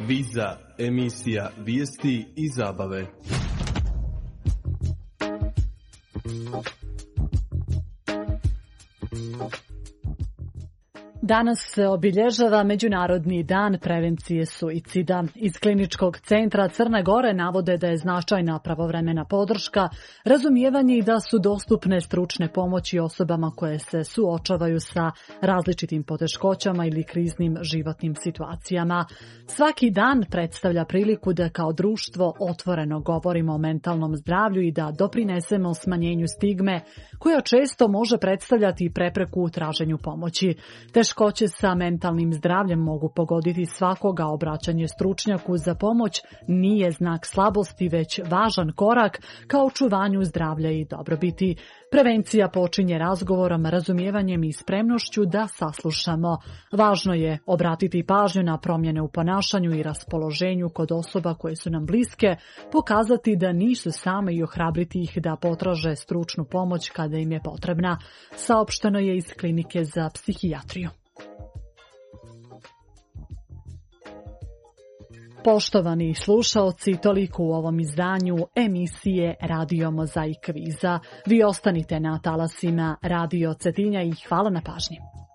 Kviza, emisija vijesti i zabave. Danas se obilježava Međunarodni dan prevencije suicida. Iz Kliničkog centra Crne Gore navode da je značajna pravovremena podrška, razumijevanje i da su dostupne stručne pomoći osobama koje se suočavaju sa različitim poteškoćama ili kriznim životnim situacijama. Svaki dan predstavlja priliku da kao društvo otvoreno govorimo o mentalnom zdravlju i da doprinesemo smanjenju stigme, koja često može predstavljati prepreku u traženju pomoći. Teškoće sa mentalnim zdravljem mogu pogoditi svakoga, obraćanje stručnjaku za pomoć nije znak slabosti, već važan korak ka očuvanju zdravlja i dobrobiti. Prevencija počinje razgovorom, razumijevanjem i spremnošću da saslušamo. Važno je obratiti pažnju na promjene u ponašanju i raspoloženju kod osoba koje su nam bliske, pokazati da nisu same i ohrabriti ih da potraže stručnu pomoć kada im je potrebna. Saopšteno je iz Klinike za psihijatriju. Poštovani slušaoci, toliko u ovom izdanju emisije Radio Mozaik Kviza. Vi ostanite na talasima Radio Cetinja i hvala na pažnji.